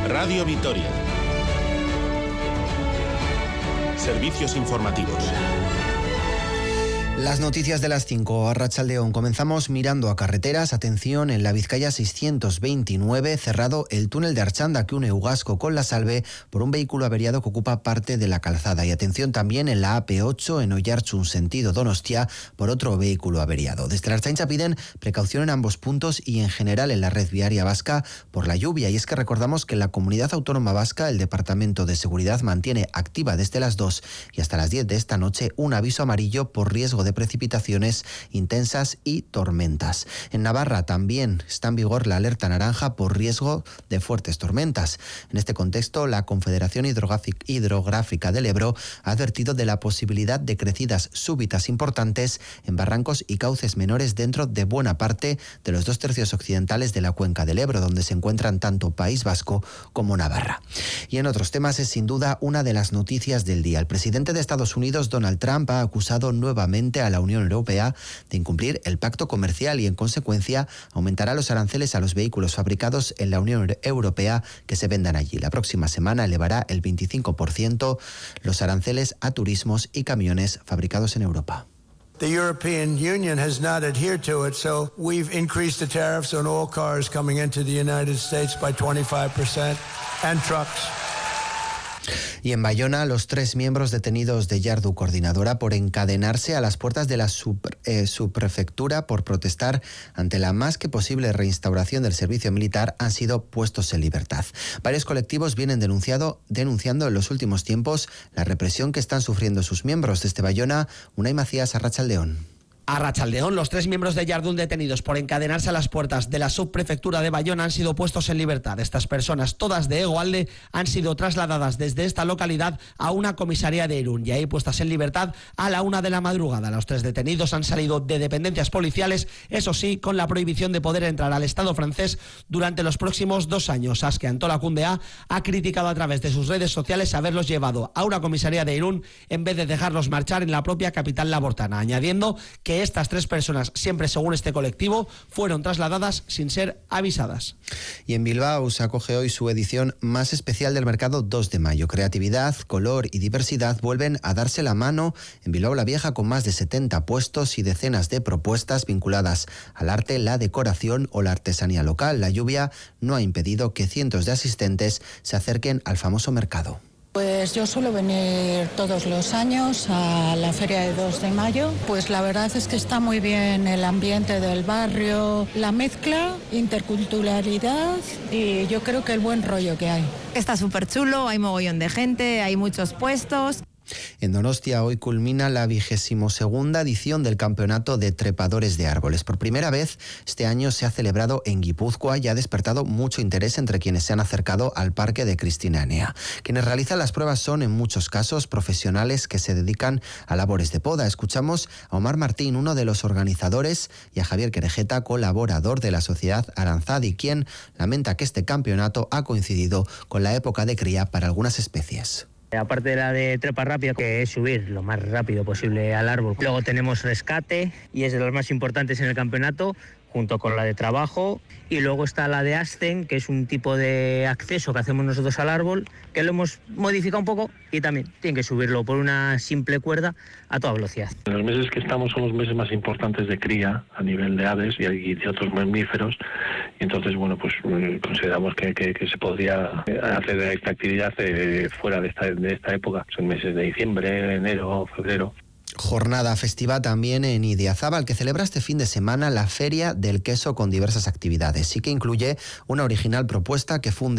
Radio Vitoria. Servicios informativos. Las noticias de las 5, Arratsaldeon. Comenzamos mirando a carreteras. Atención, en la Vizcaya 629, cerrado el túnel de Archanda que une Ugasco con La Salve por un vehículo averiado que ocupa parte de la calzada. Y atención también en la AP8, en Oiartzun, sentido Donostia, por otro vehículo averiado. Desde la Ertzaintza piden precaución en ambos puntos y en general en la red viaria vasca por la lluvia. Y es que recordamos que en la Comunidad Autónoma Vasca el Departamento de Seguridad mantiene activa desde las 2 y hasta las 10 de esta noche un aviso amarillo por riesgo de precipitaciones intensas y tormentas. En Navarra también está en vigor la alerta naranja por riesgo de fuertes tormentas. En este contexto, la Confederación Hidrográfica del Ebro ha advertido de la posibilidad de crecidas súbitas importantes en barrancos y cauces menores dentro de buena parte de los 2 tercios occidentales de la cuenca del Ebro, donde se encuentran tanto País Vasco como Navarra. Y en otros temas es sin duda una de las noticias del día. El presidente de Estados Unidos, Donald Trump, ha acusado nuevamente a la Unión Europea de incumplir el pacto comercial y, en consecuencia, aumentará los aranceles a los vehículos fabricados en la Unión Europea que se vendan allí. La próxima semana elevará el 25% los aranceles a turismos y camiones fabricados en Europa. The European Union has not adhered to it, so we've increased the tariffs on all cars coming into the United States by 25% and trucks. Y en Bayona, los 3 miembros detenidos de Yardu Coordinadora por encadenarse a las puertas de la subprefectura por protestar ante la más que posible reinstauración del servicio militar han sido puestos en libertad. Varios colectivos vienen denunciando en los últimos tiempos la represión que están sufriendo sus miembros. Desde Bayona, Unai Macías, Arratsaldeon. Arratsaldeon, los 3 miembros de Yardún detenidos por encadenarse a las puertas de la subprefectura de Bayona han sido puestos en libertad. Estas personas, todas de Egoalde, han sido trasladadas desde esta localidad a una comisaría de Irún y ahí puestas en libertad a la 1 de la madrugada. Los 3 detenidos han salido de dependencias policiales, eso sí, con la prohibición de poder entrar al Estado francés durante los próximos 2 años. Aske Antolakundea ha criticado a través de sus redes sociales haberlos llevado a una comisaría de Irún en vez de dejarlos marchar en la propia capital labortana, añadiendo que estas 3 personas, siempre según este colectivo, fueron trasladadas sin ser avisadas. Y en Bilbao se acoge hoy su edición más especial del mercado 2 de mayo. Creatividad, color y diversidad vuelven a darse la mano en Bilbao la Vieja, con más de 70 puestos y decenas de propuestas vinculadas al arte, la decoración o la artesanía local. La lluvia no ha impedido que cientos de asistentes se acerquen al famoso mercado. Pues yo suelo venir todos los años a la feria de 2 de mayo. Pues la verdad es que está muy bien el ambiente del barrio, la mezcla, interculturalidad y yo creo que el buen rollo que hay. Está súper chulo, hay mogollón de gente, hay muchos puestos. En Donostia hoy culmina la 22ª edición del Campeonato de Trepadores de Árboles. Por primera vez este año se ha celebrado en Guipúzcoa y ha despertado mucho interés entre quienes se han acercado al parque de Cristina Enea. Quienes realizan las pruebas son en muchos casos profesionales que se dedican a labores de poda. Escuchamos a Omar Martín, uno de los organizadores, y a Javier Querejeta, colaborador de la Sociedad Aranzadi, quien lamenta que este campeonato ha coincidido con la época de cría para algunas especies. Aparte de la de trepa rápida, que es subir lo más rápido posible al árbol. Luego tenemos rescate, y es de los más importantes en el campeonato, junto con la de trabajo. Y luego está la de ascen, que es un tipo de acceso que hacemos nosotros al árbol, que lo hemos modificado un poco y también tienen que subirlo por una simple cuerda a toda velocidad. Los meses que estamos son los meses más importantes de cría a nivel de aves y de otros mamíferos. Y entonces, bueno, pues consideramos que se podría hacer esta actividad fuera de esta época. Son meses de diciembre, enero, febrero. Jornada festiva también en Idiazábal, que celebra este fin de semana la Feria del Queso con diversas actividades. Sí que incluye una original propuesta que funde